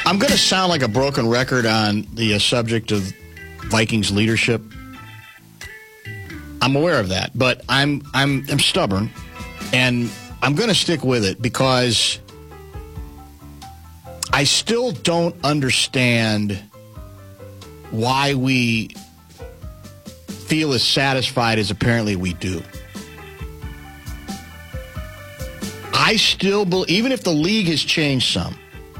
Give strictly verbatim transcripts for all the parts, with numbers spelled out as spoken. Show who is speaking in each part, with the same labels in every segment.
Speaker 1: I'm going to sound like a broken record on the uh, subject of Vikings leadership. I'm aware of that, but I'm I'm I'm stubborn, and I'm going to stick with it because I still don't understand why we feel as satisfied as apparently we do. I still believe, even if the league has changed some,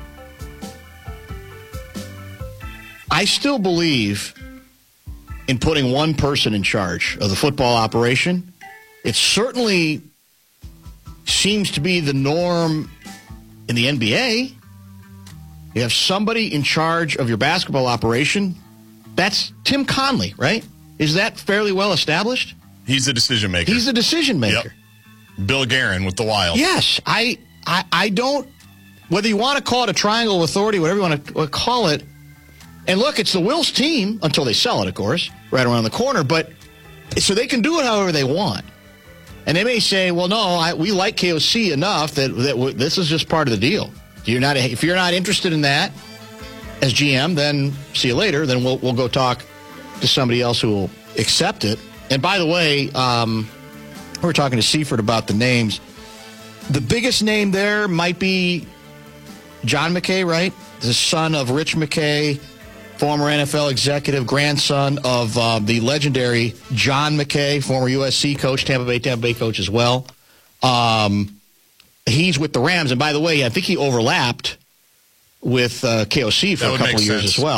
Speaker 1: I still believe in putting one person in charge of the football operation. It certainly seems to be the norm in the N B A. You have somebody in charge of your basketball operation. That's Tim Conley, right? Is that fairly well established?
Speaker 2: He's the decision maker.
Speaker 1: He's the decision maker.
Speaker 2: Yep. Bill Guerin with the Wild.
Speaker 1: Yes. I, I, I don't, whether you want to call it a triangle of authority, whatever you want to call it, and look, it's the Wills team, until they sell it, of course, right around the corner, but so they can do it however they want. And they may say, well, no, I, we like K O C enough that, that w- this is just part of the deal. You're not, if you're not interested in that as G M, then see you later. Then we'll we'll go talk to somebody else who will accept it. And by the way, um, we were talking to Seifert about the names. The biggest name there might be John McKay, right? The son of Rich McKay, former N F L executive, grandson of uh, the legendary John McKay, former U S C coach, Tampa Bay, Tampa Bay coach as well. Um, he's with the Rams. And by the way, I think he overlapped with uh, K O C for
Speaker 2: That
Speaker 1: a
Speaker 2: would
Speaker 1: couple
Speaker 2: make
Speaker 1: of years
Speaker 2: sense.
Speaker 1: as well.